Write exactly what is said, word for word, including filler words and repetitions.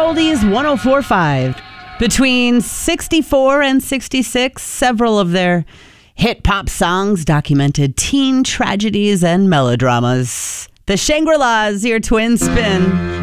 Oldies one oh four point five. Between sixty-four and sixty-six, several of their hit pop songs documented teen tragedies and melodramas. The Shangri-Las, your twin spin.